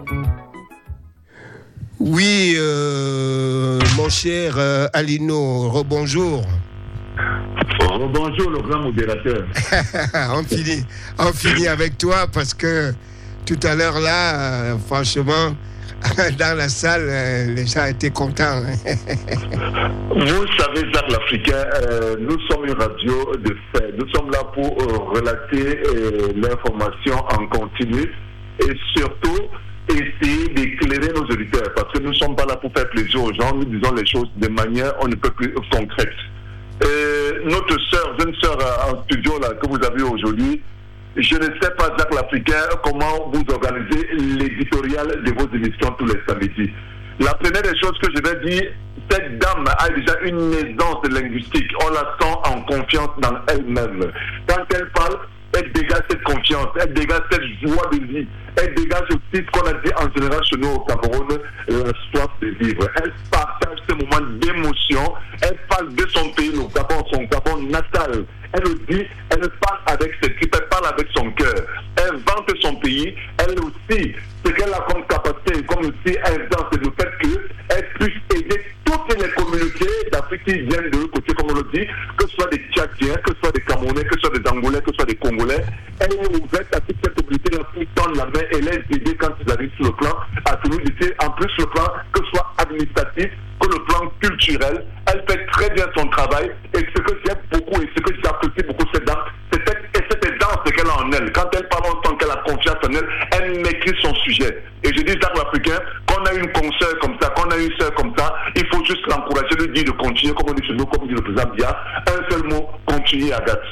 Oui, mon cher Alino, rebonjour. Bonjour le grand modérateur. on finit avec toi parce que tout à l'heure là, franchement, dans la salle, les gens étaient contents. Vous savez, Jacques l'Africain, nous sommes une radio de fait. Nous sommes là pour relater l'information en continu et surtout essayer d'éclairer nos auditeurs parce que nous ne sommes pas là pour faire plaisir aux gens. Nous disons les choses de manière on ne peut plus concrète. Notre jeune sœur en studio là, que vous avez aujourd'hui, je ne sais pas, Jacques l'Africain, comment vous organisez l'éditorial de vos émissions tous les samedis. La première des choses que je vais dire, cette dame a déjà une aisance linguistique. On la sent en confiance dans elle-même. Quand elle parle, elle dégage cette confiance, elle dégage cette joie de vie, elle dégage aussi ce qu'on a dit en général chez nous au Cameroun, la soif de vivre. Elle partage ce moment d'émotion, elle parle de son pays, le Gabon, son Gabon natal. Elle le dit, elle parle avec ses tripes, elle parle avec son cœur. Elle vante son pays, elle aussi, ce qu'elle a comme capacité, comme aussi instance, c'est le fait qu'elle puisse aider toutes les communautés d'Afrique qui viennent de l'autre côté, comme on le dit, que ce soit des Tchadiens, que ce soit des Camerounais, que ce soit des Angolais, que ce soit des Congolais. Elle est ouverte à toute cette communauté qui tend la main et les aider quand ils arrivent sur le plan, à tout le monde, en plus le plan, que ce soit administratif, que le plan culturel. Elle fait très bien son travail et ce que j'aime beaucoup et ce que j'apprécie beaucoup cette dame, c'est cette aisance qu'elle a en elle. Quand elle parle, on sent qu'elle a confiance en elle, elle maîtrise son sujet. Et je dis, Jacques l'Africain, qu'on a une consoeur comme ça, qu'on a une sœur comme ça, il faut juste l'encourager, lui dire de continuer, comme on dit chez nous, comme dit le président Biya, un seul mot, continuer à Agathe.